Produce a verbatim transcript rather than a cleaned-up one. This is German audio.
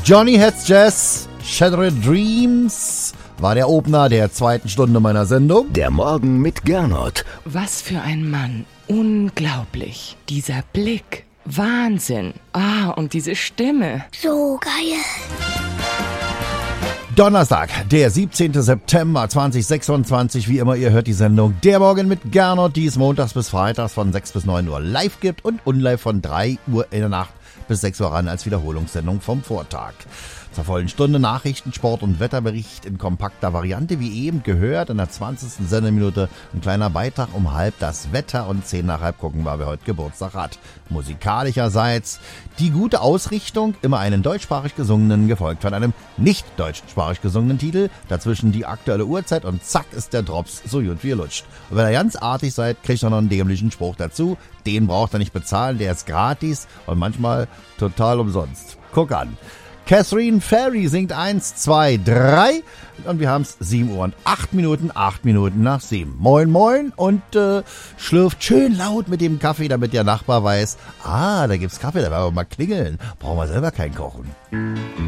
Johnny Hats Jazz, Shattered Dreams war der Opener der zweiten Stunde meiner Sendung. Der Morgen mit Gernot. Was für ein Mann. Unglaublich. Dieser Blick. Wahnsinn. Ah, und diese Stimme. So geil. Donnerstag, der siebzehnten September zweitausendsechsundzwanzig. Wie immer, ihr hört die Sendung Der Morgen mit Gernot, die es montags bis freitags von sechs bis neun Uhr live gibt und unlive von drei Uhr in der Nacht bis sechs Uhr ran als Wiederholungssendung vom Vortag. Zur vollen Stunde Nachrichten, Sport und Wetterbericht in kompakter Variante, wie eben gehört. In der zwanzigsten Sendeminute ein kleiner Beitrag um halb das Wetter und zehn nach halb gucken, weil wir heute Geburtstag hat. Musikalischerseits die gute Ausrichtung, immer einen deutschsprachig gesungenen, gefolgt von einem nicht deutschsprachig gesungenen Titel. Dazwischen die aktuelle Uhrzeit und zack ist der Drops so gut wie er lutscht. Und wenn ihr ganz artig seid, kriegt ihr noch einen dämlichen Spruch dazu. Den braucht ihr nicht bezahlen, der ist gratis und manchmal total umsonst. Guck an. Catherine Ferry singt eins, zwei, drei und wir haben es sieben Uhr und acht Minuten, acht Minuten nach sieben. Moin, moin und äh, schlürft schön laut mit dem Kaffee, damit der Nachbar weiß, ah, da gibt's Kaffee, da werden wir mal klingeln. Brauchen wir selber keinen kochen.